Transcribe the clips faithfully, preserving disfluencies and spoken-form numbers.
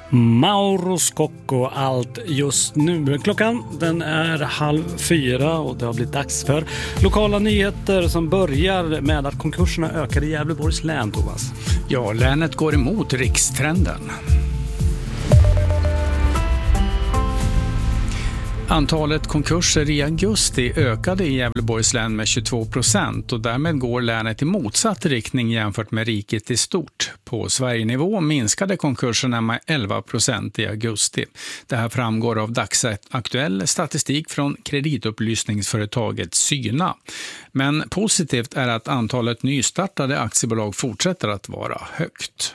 Mauro Scocco allt just nu. Klockan den är halv fyra och det har blivit dags för lokala nyheter som börjar med att konkurserna ökar i Gävleborgs län, Thomas. Ja, länet går emot rikstrenden. Antalet konkurser i augusti ökade i Gävleborgs län med tjugotvå procent och därmed går länet i motsatt riktning jämfört med riket i stort. På Sverigenivå minskade konkurserna med elva procent i augusti. Det här framgår av dagsaktuell statistik från kreditupplysningsföretaget Syna. Men positivt är att antalet nystartade aktiebolag fortsätter att vara högt.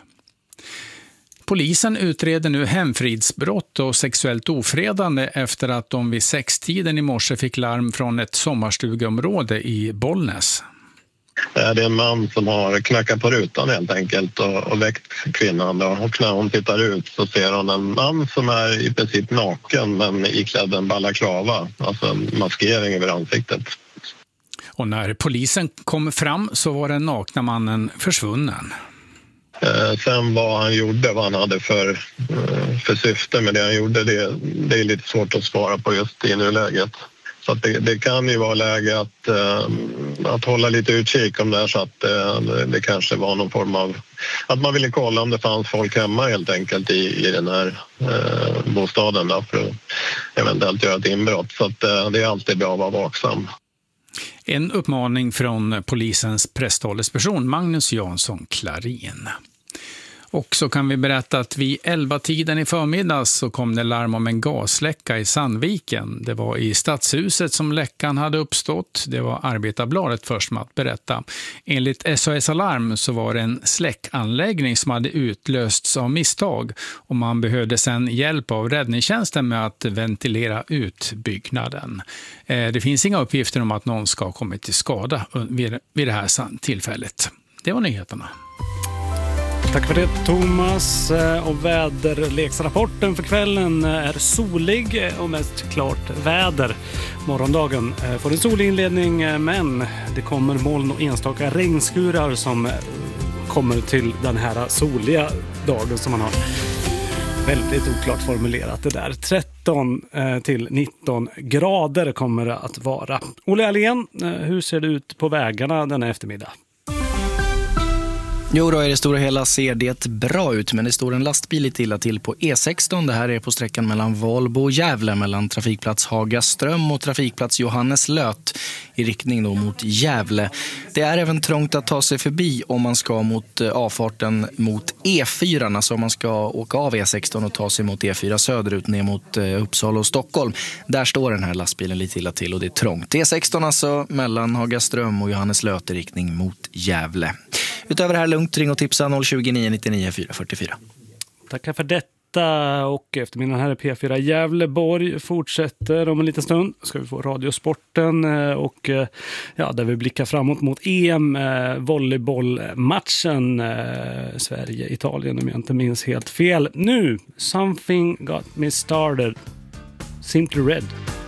Polisen utreder nu hemfridsbrott och sexuellt ofredande efter att de vid sextiden i morse fick larm från ett sommarstugeområde i Bollnäs. Det är en man som har knackat på rutan helt enkelt och, och väckt kvinnan. Och när hon tittar ut så ser hon en man som är i princip naken men iklädd en balaklava, alltså en maskering över ansiktet. Och när polisen kom fram så var den nakna mannen försvunnen. Eh, sen vad han gjorde, vad han hade för, eh, för syfte med det han gjorde, det, det är lite svårt att svara på just i nuläget. Så att det, det kan ju vara läge att, eh, att hålla lite utkik om det här, så att eh, det, det kanske var någon form av... Att man ville kolla om det fanns folk hemma helt enkelt i, i den här eh, bostaden då, för att eventuellt göra ett inbrott. Så att eh, det är alltid bra att vara vaksam. En uppmaning från polisens presstalesperson Magnus Jansson Klarin. Och så kan vi berätta att vid elva-tiden i förmiddags så kom det larm om en gasläcka i Sandviken. Det var i stadshuset som läckan hade uppstått. Det var Arbetarbladet först med att berätta. Enligt S O S Alarm så var det en släckanläggning som hade utlösts av misstag. Och man behövde sedan hjälp av räddningstjänsten med att ventilera ut byggnaden. Det finns inga uppgifter om att någon ska ha kommit till skada vid det här tillfället. Det var nyheterna. Tack för det, Thomas. Och väderleksrapporten för kvällen är solig och mest klart väder. Morgondagen får en solig inledning, men det kommer moln och enstaka regnskurar som kommer till den här soliga dagen som man har. Väldigt oklart formulerat det där. tretton till nitton grader kommer det att vara. Olle Alén, hur ser det ut på vägarna denna eftermiddag? Jo då, i det stora hela ser det bra ut, men det står en lastbil lite illa till på E sexton. Det här är på sträckan mellan Valbo och Gävle, mellan trafikplats Hagaström och trafikplats Johanneslöt i riktning då mot Gävle. Det är även trångt att ta sig förbi om man ska mot avfarten mot E fyra, alltså om man ska åka av E sexton och ta sig mot E fyra söderut ner mot Uppsala och Stockholm. Där står den här lastbilen lite illa till och det är trångt. E sexton alltså mellan Hagaström och Johanneslöt i riktning mot Gävle. Utöver det här lugnt, ring och tipsa noll tjugo nio nittionio fyra fyrtiofyra. Tackar för detta, och eftermiddagen här är P fyra Gävleborg fortsätter om en liten stund. Ska vi få radiosporten och ja, där vi blickar framåt mot E M volleybollmatchen Sverige-Italien, om jag inte minns helt fel. Nu, Something Got Me Started, Simply Red.